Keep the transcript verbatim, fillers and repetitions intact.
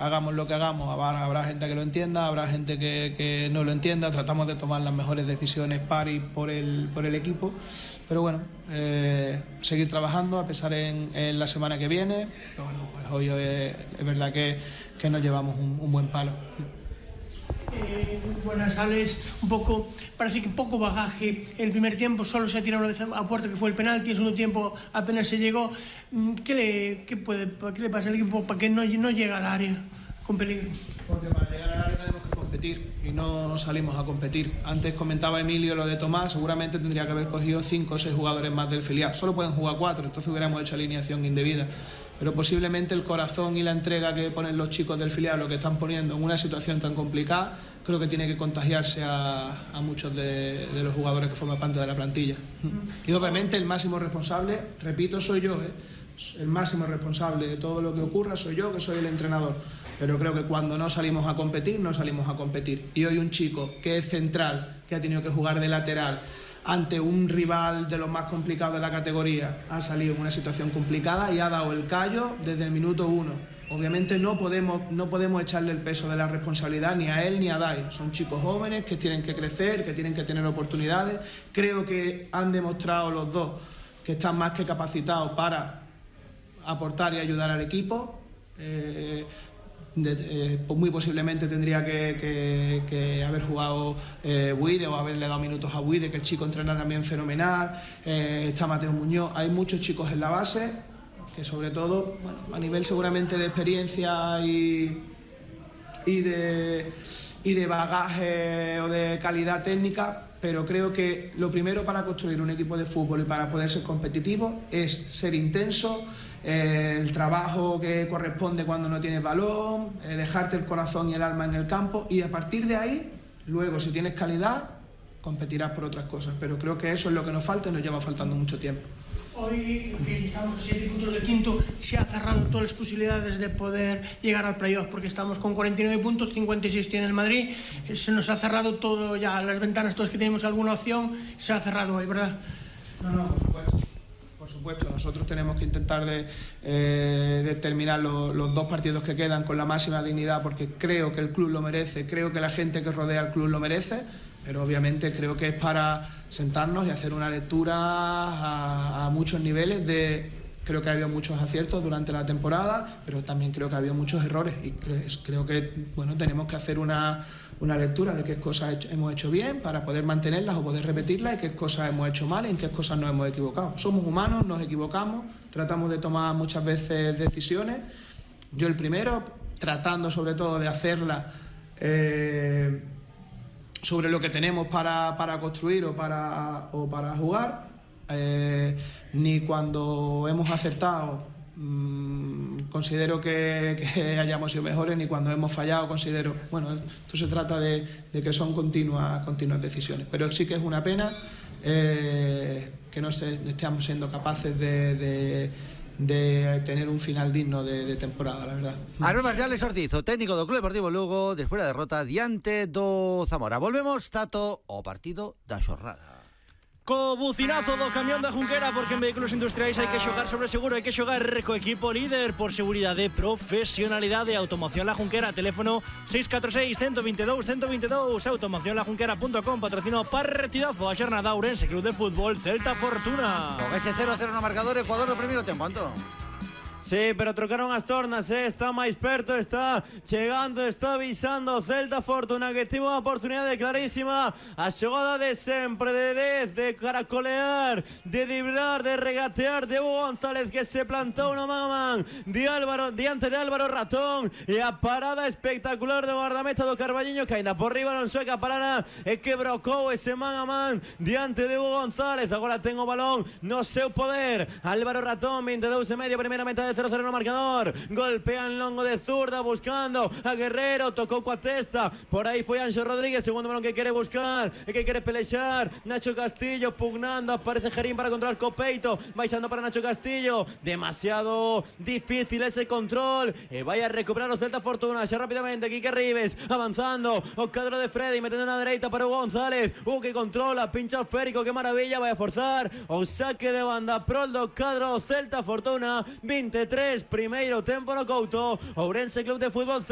hagamos lo que hagamos, habrá, habrá gente que lo entienda, habrá gente que, que no lo entienda, tratamos de tomar las mejores decisiones para y por el, por el equipo, pero bueno, eh, seguir trabajando a pesar en, en la semana que viene, pero bueno, pues hoy es, es verdad que, que nos llevamos un, un buen palo. Eh, buenas, Alex, un poco, parece que poco bagaje. El primer tiempo solo se ha tirado una vez a puerta, que fue el penalti, el segundo tiempo apenas se llegó. ¿Qué le, qué puede, qué le pasa al equipo para que no, no llegue al área con peligro? Porque para llegar al área tenemos que competir y no salimos a competir. Antes comentaba Emilio lo de Tomás, seguramente tendría que haber cogido cinco o seis jugadores más del filial. Solo pueden jugar cuatro, entonces hubiéramos hecho alineación indebida. Pero posiblemente el corazón y la entrega que ponen los chicos del filial, lo que están poniendo en una situación tan complicada, creo que tiene que contagiarse a, a muchos de, de los jugadores que forman parte de la plantilla. Y obviamente el máximo responsable, repito, soy yo, ¿eh? El máximo responsable de todo lo que ocurra soy yo, que soy el entrenador. Pero creo que cuando no salimos a competir, no salimos a competir. Y hoy un chico que es central, que ha tenido que jugar de lateral, ante un rival de los más complicados de la categoría, ha salido en una situación complicada y ha dado el callo desde el minuto uno. Obviamente no podemos, no podemos echarle el peso de la responsabilidad ni a él ni a Dai. Son chicos jóvenes que tienen que crecer, que tienen que tener oportunidades. Creo que han demostrado los dos que están más que capacitados para aportar y ayudar al equipo. Eh, De, eh, pues muy posiblemente tendría que, que, que haber jugado eh, Buide o haberle dado minutos a Buide, que el chico entrena también fenomenal. Eh, está Mateo Muñoz. Hay muchos chicos en la base que, sobre todo, bueno, a nivel seguramente de experiencia y, y, de, y de bagaje o de calidad técnica, pero creo que lo primero para construir un equipo de fútbol y para poder ser competitivo es ser intenso, eh, el trabajo que corresponde cuando no tienes balón, eh, dejarte el corazón y el alma en el campo, y a partir de ahí, luego si tienes calidad, competirás por otras cosas. Pero creo que eso es lo que nos falta y nos lleva faltando mucho tiempo. Hoy, que estamos a siete puntos del quinto, se ha cerrado todas las posibilidades de poder llegar al playoff, porque estamos con cuarenta y nueve puntos, cincuenta y seis tiene el Madrid. Se nos ha cerrado todo ya, las ventanas, todos que tenemos alguna opción, se ha cerrado hoy, ¿verdad? No, no, por supuesto. Por supuesto, nosotros tenemos que intentar de, eh, de terminar lo, los dos partidos que quedan con la máxima dignidad, porque creo que el club lo merece, creo que la gente que rodea al club lo merece, pero obviamente creo que es para sentarnos y hacer una lectura a, a muchos niveles de... Creo que ha habido muchos aciertos durante la temporada, pero también creo que ha habido muchos errores, y creo, creo que bueno, tenemos que hacer una, una lectura de qué cosas hemos hecho bien para poder mantenerlas o poder repetirlas, y qué cosas hemos hecho mal y en qué cosas nos hemos equivocado. Somos humanos, nos equivocamos, tratamos de tomar muchas veces decisiones, yo el primero, tratando sobre todo de hacerlas eh, sobre lo que tenemos para, para construir o para, o para jugar. Eh, ni cuando hemos acertado mmm, considero que, que hayamos sido mejores, ni cuando hemos fallado considero, bueno, esto se trata de, de que son continuas, continuas decisiones, pero sí que es una pena eh, que no se, estemos siendo capaces de, de de tener un final digno de, de temporada, la verdad. Albert Marciales Ortiz, o técnico do Club Deportivo Lugo, después da derrota diante do Zamora. Volvemos, Tato, ao partido da xornada. Co bucinazo do camión da Junquera, porque en vehículos industriais hai que xogar sobre seguro, hai que xogar co equipo líder por seguridade, profesionalidade. Automoción La Junquera, teléfono seis catro seis, uno dos dos, uno dos dos. automoción la junquera punto com, patrocino partidazo a xornada Ourense Club de Fútbol Celta Fortuna. Con ese cero cero no marcador, Ecuador do primeiro tempo, Antón. Sí, pero trocaron as tornas, eh? Está máis perto, está chegando, está avisando Celta Fortuna, que tivo unha oportunidade clarísima. A xogada de sempre, de dez, de caracolear, de driblar, de regatear de Hugo González, que se plantou no man a man de Álvaro, diante de Álvaro Ratón, e a parada espectacular do guardameta do Carballiño, que ainda por riba non sueca parada, e que brocou ese man a man diante de Hugo González. Agora ten o balón no seu poder Álvaro Ratón, veinte e dous e medio, primeira metade, cero cero no marcador. Golpean longo de zurda buscando a Guerrero, tocou coa testa, por aí foi Anxo Rodríguez, segundo balón que quere buscar e que quere pelexar. Nacho Castillo pugnando, aparece Jerín para controlar co peito, baixando para Nacho Castillo, demasiado difícil ese control, e vai a recuperar o Celta Fortuna xa rapidamente. Quique Ribes avanzando, o cadro de Freddy metendo na dereita para Hugo González, Hugo que controla, pincha o esférico, que maravilla, vai a forzar o saque de banda prol do cadro Celta Fortuna. Veinte e tres, primeiro tempo no Couto, Ourense Club de Fútbol.